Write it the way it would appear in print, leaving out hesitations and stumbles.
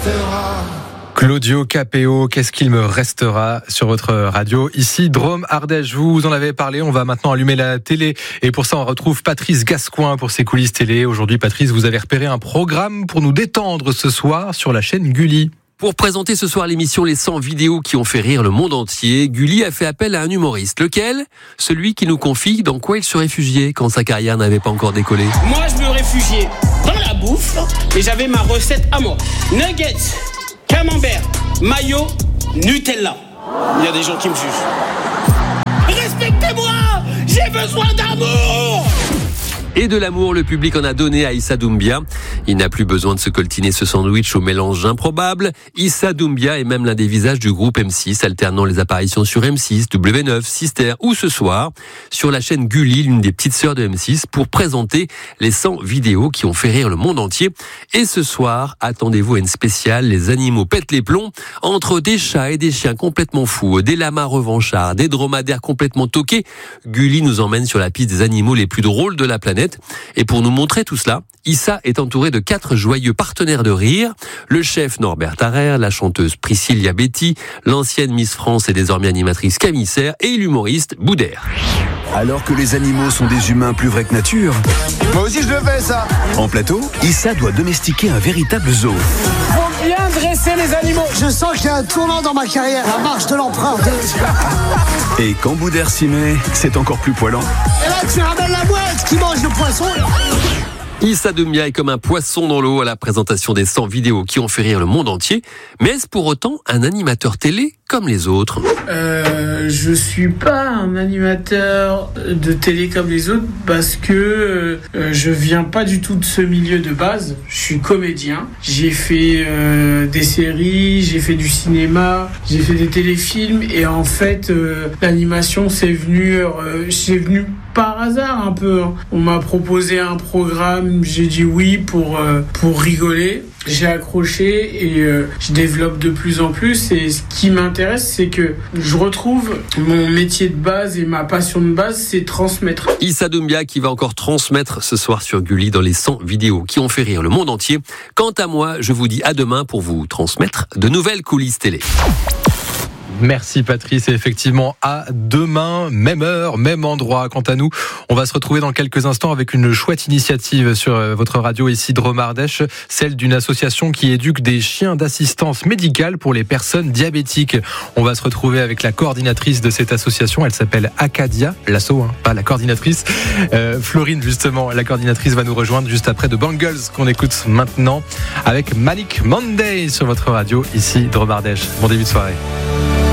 Claudio Capéo, qu'est-ce qu'il me restera sur votre radio ici, Drôme Ardèche. Vous en avez parlé, on va maintenant allumer la télé et pour ça on retrouve Patrice Gascoin pour ses coulisses télé. Aujourd'hui Patrice, vous avez repéré un programme pour nous détendre ce soir sur la chaîne Gulli. Pour présenter ce soir l'émission Les 100 vidéos qui ont fait rire le monde entier, Gulli a fait appel à un humoriste. Lequel ? Celui qui nous confie dans quoi il se réfugiait quand sa carrière n'avait pas encore décollé. Moi je me réfugiais dans la bouffe et j'avais ma recette à moi. Nuggets, camembert, mayo, Nutella. Il y a des gens qui me jugent. Respectez-moi, j'ai besoin d'amour. Et de l'amour, le public en a donné à Issa Doumbia. Il n'a plus besoin de se coltiner ce sandwich au mélange improbable. Issa Doumbia est même l'un des visages du groupe M6, alternant les apparitions sur M6, W9, Sister ou ce soir sur la chaîne Gulli, l'une des petites sœurs de M6, pour présenter les 100 vidéos qui ont fait rire le monde entier. Et ce soir, attendez-vous à une spéciale, les animaux pètent les plombs, entre des chats et des chiens complètement fous, des lamas revanchards, des dromadaires complètement toqués. Gulli nous emmène sur la piste des animaux les plus drôles de la planète. Et pour nous montrer tout cela, Issa est entouré de 4 joyeux partenaires de rire. Le chef Norbert Tarrer, la chanteuse Priscilla Betty, l'ancienne Miss France et désormais animatrice Camille Serre et l'humoriste Boudère. Alors que les animaux sont des humains plus vrais que nature. Moi aussi je le fais ça. En plateau, Issa doit domestiquer un véritable zoo. Faut bien dresser les animaux. Je sens qu'il y a un tournant dans ma carrière, la marche de l'empreinte. Et quand Boudère s'y met, c'est encore plus poilant. Et là tu ramènes la mouette qui mange le poisson. Issa Doumbia est comme un poisson dans l'eau à la présentation des 100 vidéos qui ont fait rire le monde entier. Mais est-ce pour autant un animateur télé comme les autres ? Je suis pas un animateur de télé comme les autres parce que je viens pas du tout de ce milieu de base. Je suis comédien. J'ai fait des séries, j'ai fait du cinéma, j'ai fait des téléfilms et en fait l'animation c'est venu par hasard un peu. On m'a proposé un programme, j'ai dit oui pour rigoler. J'ai accroché et je développe de plus en plus et ce qui m'intéresse c'est que je retrouve mon métier de base et ma passion de base, c'est transmettre. Issa Doumbia qui va encore transmettre ce soir sur Gulli dans les 100 vidéos qui ont fait rire le monde entier. Quant à moi, je vous dis à demain pour vous transmettre de nouvelles coulisses télé. Merci Patrice, et effectivement à demain, même heure, même endroit. Quant à nous, on va se retrouver dans quelques instants avec une chouette initiative sur votre radio ici Drôme Ardèche, celle d'une association qui éduque des chiens d'assistance médicale pour les personnes diabétiques. On va se retrouver avec la coordinatrice de cette association, elle s'appelle Acadia, l'asso, pas la coordinatrice. Florine justement, la coordinatrice va nous rejoindre juste après The Bangles qu'on écoute maintenant avec Manic Monday sur votre radio ici Drôme Ardèche. Bon début de soirée.